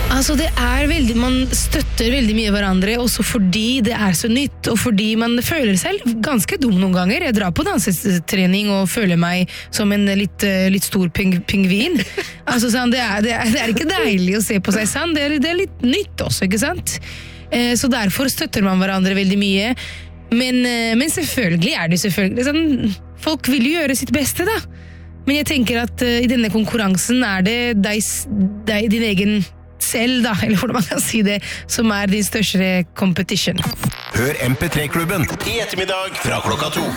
Altså det veldig, man støtter veldig mye hverandre, også fordi det så nytt, og fordi man føler seg ganske dum noen ganger. Jeg drar på dansetrening og føler meg som en litt stor pingvin. Altså sånn, det ikke deilig å se på seg sånn, det litt nytt også, ikke sant? Så derfor støtter man hverandre veldig mye. Men selvfølgelig det selvfølgelig sånn, folk vil jo gjøre sitt beste da. Men jeg tenker at i denne konkurransen det din egen selv da, eller hvordan man kan si det, som din største competition. Hør MP3-klubben i ettermiddag fra klokka 2.